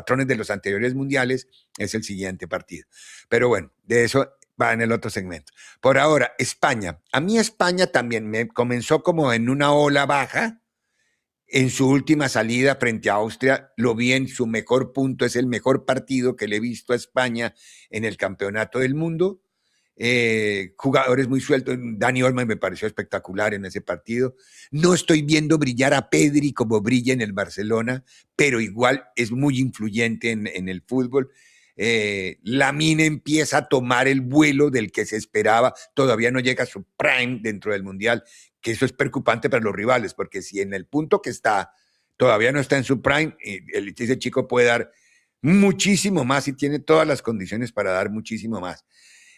patrones de los anteriores mundiales, es el siguiente partido. Pero bueno, de eso va en el otro segmento. Por ahora, España. A mí España también me comenzó como en una ola baja. En su última salida frente a Austria, lo vi en su mejor punto, es el mejor partido que le he visto a España en el campeonato del mundo. Jugadores muy sueltos, Dani Olmo me pareció espectacular en ese partido. No estoy viendo brillar a Pedri como brilla en el Barcelona, pero igual es muy influyente en el fútbol. Lamine empieza a tomar el vuelo del que se esperaba, todavía no llega a su prime dentro del Mundial, que eso es preocupante para los rivales, porque si en el punto que está todavía no está en su prime, ese chico puede dar muchísimo más y tiene todas las condiciones para dar muchísimo más.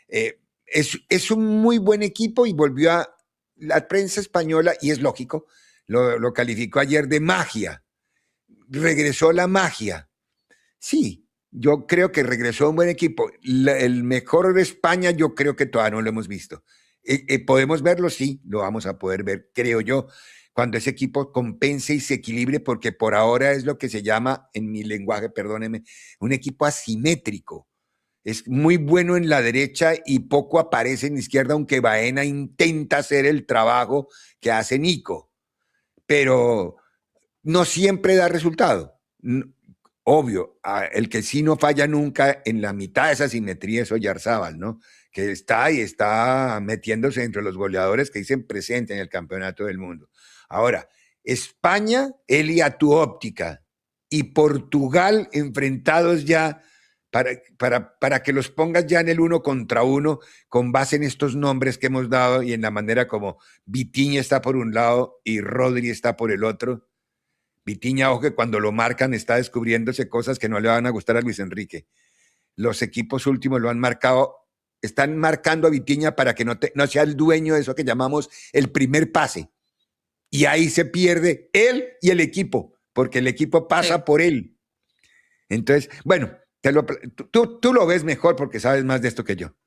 Es un muy buen equipo y volvió a la prensa española, y es lógico, lo calificó ayer de magia. Regresó la magia. Sí, yo creo que regresó un buen equipo. El mejor de España yo creo que todavía no lo hemos visto. ¿Podemos verlo? Sí, lo vamos a poder ver, creo yo, cuando ese equipo compense y se equilibre, porque por ahora es lo que se llama, en mi lenguaje, perdóneme, un equipo asimétrico. Es muy bueno en la derecha y poco aparece en la izquierda, aunque Baena intenta hacer el trabajo que hace Nico, pero no siempre da resultado. Obvio, el que sí no falla nunca en la mitad de esa simetría es Oyarzábal, ¿no? Que está ahí, está metiéndose entre los goleadores que dicen presente en el campeonato del mundo. Ahora, España, Elia, tu óptica, y Portugal enfrentados ya para que los pongas ya en el uno contra uno con base en estos nombres que hemos dado y en la manera como Vitinha está por un lado y Rodri está por el otro. Vitinha, ojo, que cuando lo marcan está descubriéndose cosas que no le van a gustar a Luis Enrique. Los equipos últimos lo han marcado, están marcando a Vitinha para que no sea el dueño de eso que llamamos el primer pase. Y ahí se pierde él y el equipo, porque el equipo pasa por él. Entonces, bueno, tú lo ves mejor porque sabes más de esto que yo.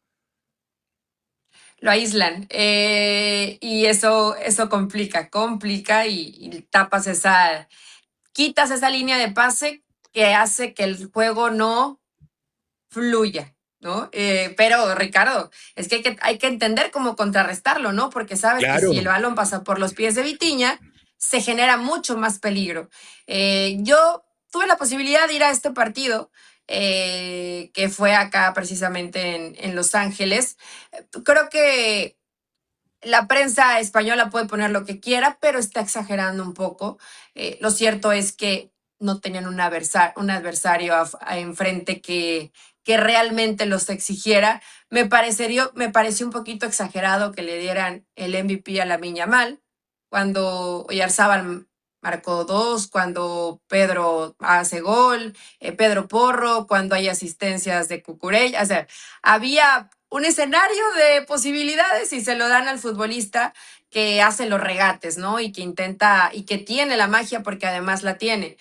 Lo aíslan y eso complica y tapas quitas esa línea de pase que hace que el juego no fluya, ¿no? Pero Ricardo, es que hay que entender cómo contrarrestarlo, ¿no? Porque sabes que si el Claro. balón pasa por los pies de Vitinha, se genera mucho más peligro. Yo tuve la posibilidad de ir a este partido, que fue acá precisamente en Los Ángeles. Creo que la prensa española puede poner lo que quiera, pero está exagerando un poco. Lo cierto es que no tenían un adversario enfrente que realmente los exigiera. Me pareció un poquito exagerado que le dieran el MVP a Lamine Yamal cuando Oyarzábal marcó 2, cuando Pedro hace gol, Pedro Porro, cuando hay asistencias de Cucurella. O sea, había un escenario de posibilidades y se lo dan al futbolista que hace los regates, ¿no? Y que intenta, y que tiene la magia porque además la tiene.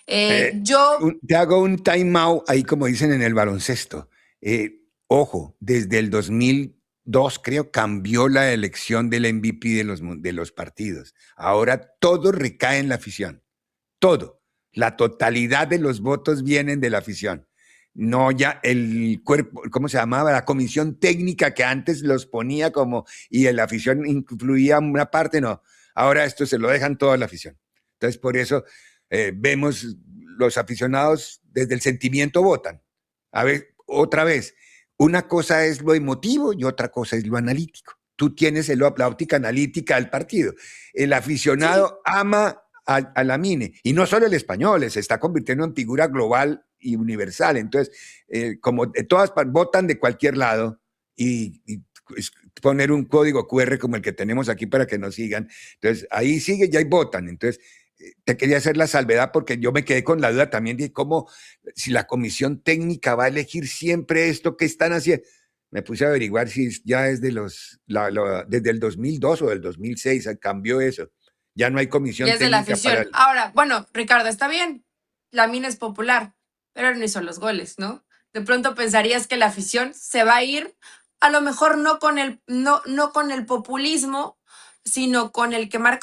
Te hago un time out ahí, como dicen en el baloncesto. Ojo, desde el 2002 creo cambió la elección del MVP de los partidos. Ahora todo recae en la afición. Todo. La totalidad de los votos vienen de la afición. No ya el cuerpo, ¿cómo se llamaba? La comisión técnica que antes los ponía como y la afición incluía una parte, no. Ahora esto se lo dejan toda la afición. Entonces, por eso vemos los aficionados desde el sentimiento votan. A ver, otra vez, una cosa es lo emotivo y otra cosa es lo analítico. Tú tienes la óptica analítica del partido. El aficionado ama a Lamine, y no solo el español, se está convirtiendo en figura global y universal. Entonces, como todas votan de cualquier lado y poner un código QR como el que tenemos aquí para que nos sigan. Entonces, ahí sigue y ahí votan. Entonces, te quería hacer la salvedad porque yo me quedé con la duda también de cómo, si la comisión técnica va a elegir siempre esto que están haciendo. Me puse a averiguar si ya es desde el 2002 o del 2006 cambió eso. Ya no hay Y comisión es de la técnica para afición. Ahora, bueno, Ricardo, está bien. Lamine es popular, pero no hizo los goles, ¿no? De pronto pensarías que la afición se va a ir, a lo mejor no con el populismo, sino con el que marcó.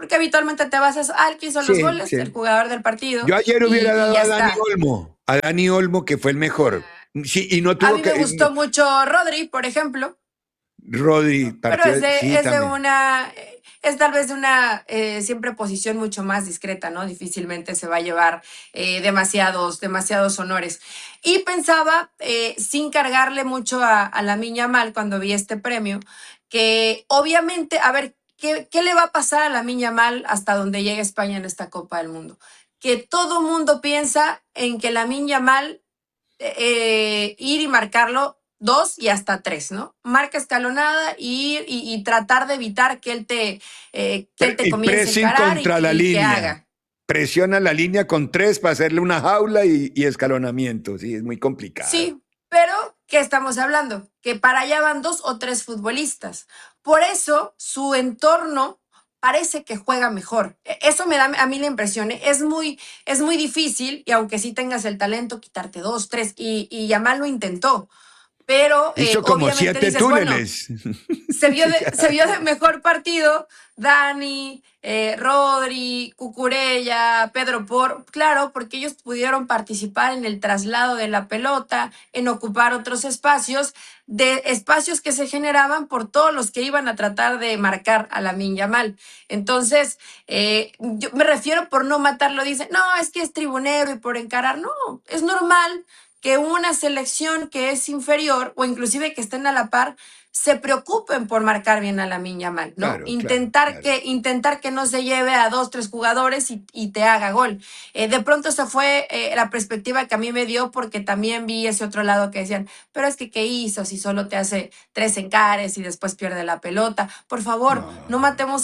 porque habitualmente te basas al que hizo los Sí, goles, el sí. jugador del partido, Yo ayer hubiera y dado ya está. A Dani Olmo, que fue el mejor. Sí, y no A tuvo mí me que. gustó mucho Rodri, por ejemplo, Rodri, pero partido. Sí, es de también. una, es tal vez de una siempre posición mucho más discreta, ¿no? Difícilmente se va a llevar demasiados honores. Y pensaba, sin cargarle mucho a la Miña Mal cuando vi este premio, que obviamente, a ver, ¿qué le va a pasar a la Miña Mal hasta donde llegue España en esta Copa del Mundo? Que todo mundo piensa en que la Miña Mal ir y marcarlo dos y hasta tres, ¿no? Marca escalonada y tratar de evitar que él te Y comience a pressing encarar contra la y que línea. haga. Presiona la línea con 3 para hacerle una jaula y escalonamiento. Sí, es muy complicado. Sí, pero ¿qué estamos hablando? Que para allá van dos o tres futbolistas. Por eso su entorno parece que juega mejor. Eso me da a mí la impresión. ¿Eh? Es muy difícil y aunque sí tengas el talento, quitarte dos, tres y Yamal lo intentó. Pero Hizo como obviamente 7 dices, bueno, túneles. se vio de mejor partido Dani, Rodri, Cucurella, Pedro claro, porque ellos pudieron participar en el traslado de la pelota, en ocupar otros espacios, de espacios que se generaban por todos los que iban a tratar de marcar a Lamine Yamal. Entonces, yo me refiero por no matarlo, dice, no, es que es tribunero y por encarar, no, es normal que una selección que es inferior o inclusive que estén a la par se preocupen por marcar bien a la Yamal, ¿no? Claro, claro, claro. Intentar que no se lleve a dos, tres jugadores y te haga gol. De pronto esa fue la perspectiva que a mí me dio porque también vi ese otro lado que decían, pero es que ¿qué hizo si solo te hace tres encares y después pierde la pelota? Por favor, No.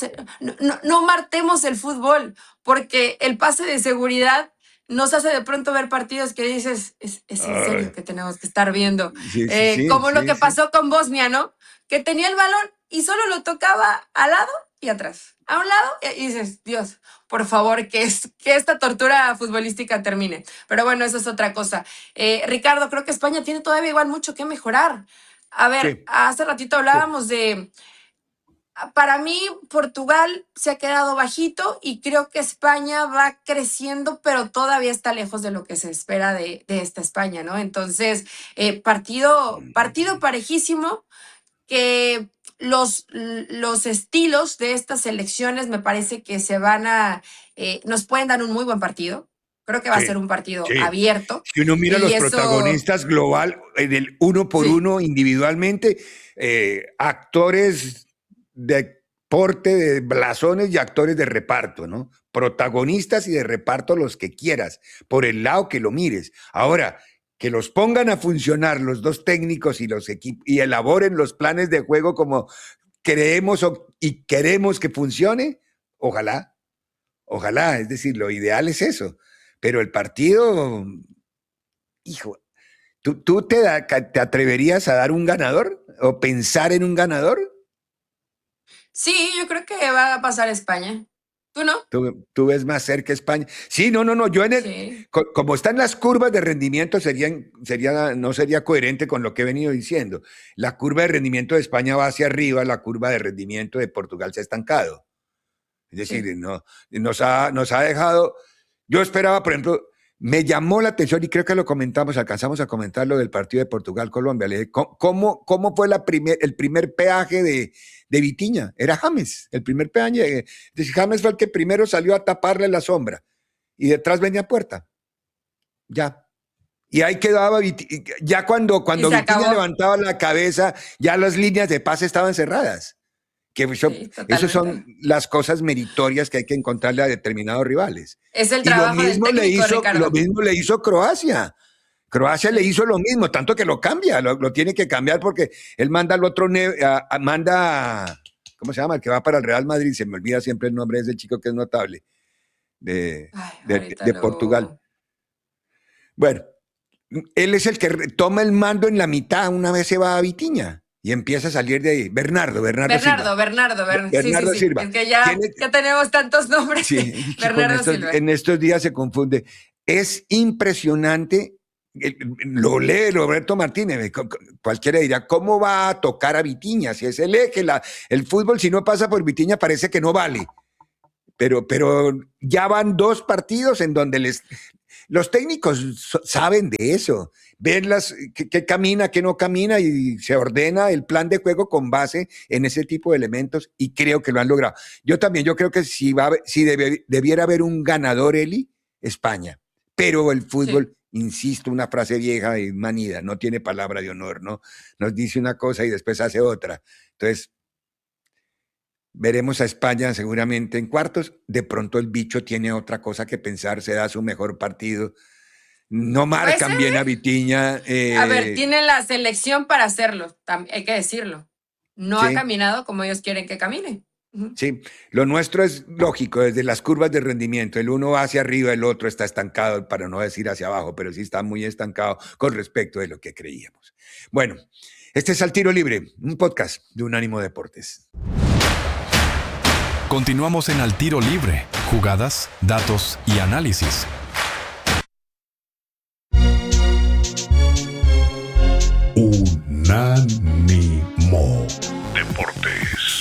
no martemos el fútbol porque el pase de seguridad nos hace de pronto ver partidos que dices, es en serio Ay, que tenemos que estar viendo. sí, sí, sí, Como lo sí, que sí. pasó con Bosnia, ¿no? Que tenía el balón y solo lo tocaba al lado y atrás. A un lado y dices, Dios, por favor, que esta tortura futbolística termine. Pero bueno, eso es otra cosa. Ricardo, creo que España tiene todavía igual mucho que mejorar. A ver, Sí, hace ratito sí. hablábamos de para mí, Portugal se ha quedado bajito y creo que España va creciendo, pero todavía está lejos de lo que se espera de esta España, ¿no? Entonces, partido parejísimo, que los estilos de estas elecciones me parece que nos pueden dar un muy buen partido. Creo que va a ser Sí, un partido sí. abierto Si uno mira y los eso, protagonistas global, en el uno por sí. uno individualmente, actores de porte, de blasones y actores de reparto, ¿no? Protagonistas y de reparto los que quieras, por el lado que lo mires. Ahora, que los pongan a funcionar los dos técnicos y los equipos y elaboren los planes de juego como creemos y queremos que funcione, ojalá. Ojalá, es decir, lo ideal es eso. Pero el partido, hijo, ¿tú te atreverías a dar un ganador o pensar en un ganador? Sí, yo creo que va a pasar España. ¿Tú no? ¿Tú ves más cerca España? Sí, no, no, no. Yo Sí. como están las curvas de rendimiento, no sería coherente con lo que he venido diciendo. La curva de rendimiento de España va hacia arriba, la curva de rendimiento de Portugal se ha estancado. Es Sí. decir, no, nos ha dejado. Yo esperaba, por ejemplo, me llamó la atención y creo que lo comentamos, alcanzamos a comentar lo del partido de Portugal-Colombia. Le dije, ¿cómo fue el primer peaje de Vitinha? Era James, el primer peaje. James fue el que primero salió a taparle la sombra y detrás venía Puerta. Ya. Y ahí quedaba, ya Y cuando se Vitinha acabó. levantaba la cabeza, ya las líneas de pase estaban cerradas. Que Sí, eso son totalmente. las cosas meritorias que hay que encontrarle a determinados rivales. Es el Y trabajo del técnico, lo Ricardo. mismo le hizo Croacia. Croacia le Sí. hizo lo mismo, tanto que lo cambia, lo tiene que cambiar porque él manda al otro, ¿cómo se llama? El que va para el Real Madrid, se me olvida siempre el nombre de ese chico que es notable, de, Ay, de, ahorita de Portugal. lo. Bueno, él es el que toma el mando en la mitad, una vez se va a Vitiña y empieza a salir de ahí. Bernardo Silva. Sí, sí, Bernardo sí. Silva. Es que Tiene, ya tenemos tantos nombres. sí, chico, Bernardo Silva. en estos días se confunde. Es impresionante. Lo lee Roberto Martínez, cualquiera dirá, ¿cómo va a tocar a Vitiña? Si es el eje, el fútbol si no pasa por Vitiña parece que no vale. pero ya van 2 partidos en donde los técnicos saben de eso, ven qué camina, qué no camina y se ordena el plan de juego con base en ese tipo de elementos y creo que lo han logrado. Yo creo que si debiera haber un ganador, Eli, España, pero el fútbol, insisto, una frase vieja y manida, no tiene palabra de honor, ¿no? Nos dice una cosa y después hace otra. Entonces, veremos a España seguramente en cuartos. De pronto el bicho tiene otra cosa que pensar, se da su mejor partido. No marcan bien a Vitinha. A ver, tiene la selección para hacerlo, hay que decirlo. No ha caminado como ellos quieren que camine. Sí, lo nuestro es lógico, desde las curvas de rendimiento. El uno va hacia arriba, el otro está estancado, para no decir hacia abajo, pero sí está muy estancado con respecto de lo que creíamos. Bueno, este es Al Tiro Libre, un podcast de Unánimo Deportes. Continuamos en Al Tiro Libre, jugadas, datos y análisis. Unánimo Deportes.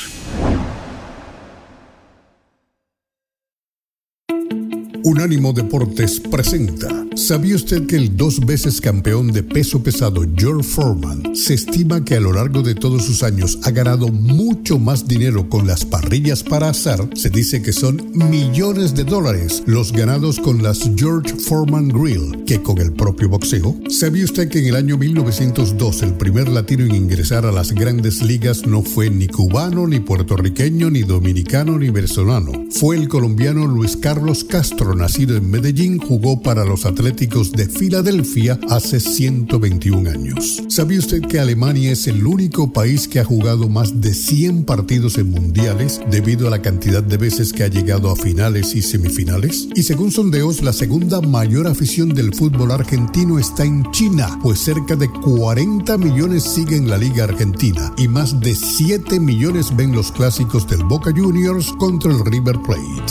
Unánimo Deportes presenta. ¿Sabía usted que el 2 veces campeón de peso pesado George Foreman se estima que a lo largo de todos sus años ha ganado mucho más dinero con las parrillas para asar? Se dice que son millones de dólares los ganados con las George Foreman Grill que con el propio boxeo. ¿Sabía usted que en el año 1902 el primer latino en ingresar a las grandes ligas no fue ni cubano, ni puertorriqueño, ni dominicano, ni venezolano? Fue el colombiano Luis Carlos Castro, nacido en Medellín, jugó para los Atléticos de Filadelfia hace 121 años. ¿Sabía usted que Alemania es el único país que ha jugado más de 100 partidos en mundiales debido a la cantidad de veces que ha llegado a finales y semifinales? Y según sondeos, la segunda mayor afición del fútbol argentino está en China, pues cerca de 40 millones siguen la Liga Argentina y más de 7 millones ven los clásicos del Boca Juniors contra el River Plate.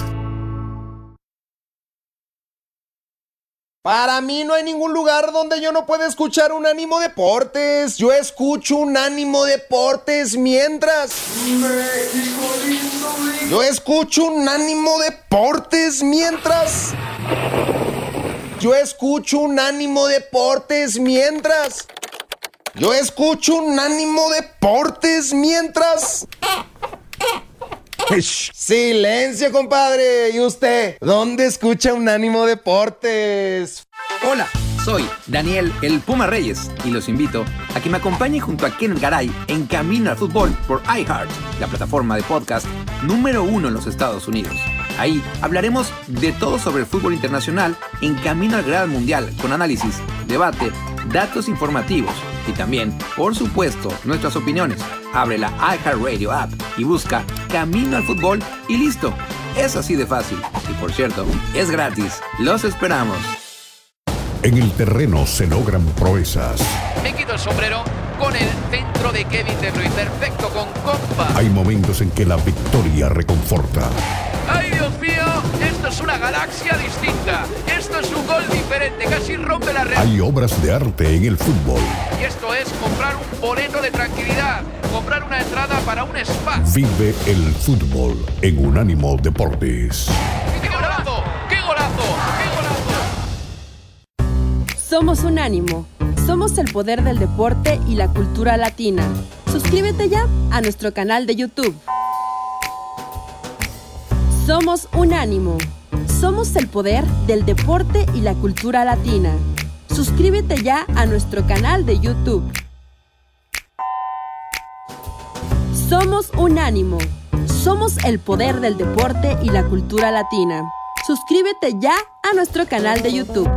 Para mí no hay ningún lugar donde yo no pueda escuchar Unánimo Deportes. Yo escucho Unánimo Deportes mientras... México lindo, lindo. Yo escucho Unánimo Deportes mientras... Yo escucho Unánimo Deportes mientras... Yo escucho Unánimo Deportes mientras... Silencio, compadre. ¿Y usted? ¿Dónde escucha Unánimo Deportes? Hola, soy Daniel el Puma Reyes y los invito a que me acompañen junto a Kenneth Garay en Camino al Fútbol por iHeart, la plataforma de podcast número 1 en los Estados Unidos. Ahí hablaremos de todo sobre el fútbol internacional en Camino al Gran Mundial, con análisis, debate, datos informativos y también, por supuesto, nuestras opiniones. Abre la iHeartRadio app y busca Camino al Fútbol y listo. Es así de fácil. Y por cierto, es gratis. Los esperamos. En el terreno se logran proezas. Me quito el sombrero con el centro de Kevin De Bruyne. Perfecto, con compa. Hay momentos en que la victoria reconforta. ¡Ay, Dios mío! Esto es una galaxia distinta. Esto es un gol diferente. Casi rompe la red. Hay obras de arte en el fútbol. Y esto es comprar un boleto de tranquilidad. Comprar una entrada para un spa. Vive el fútbol en Unánimo Deportes. ¡Qué golazo! ¡Qué golazo! ¡Qué golazo! Somos Unánimo. Somos el poder del deporte y la cultura latina. Suscríbete ya a nuestro canal de YouTube. Somos Unánimo. Somos el poder del deporte y la cultura latina. Suscríbete ya a nuestro canal de YouTube. Somos Unánimo. Somos el poder del deporte y la cultura latina. Suscríbete ya a nuestro canal de YouTube.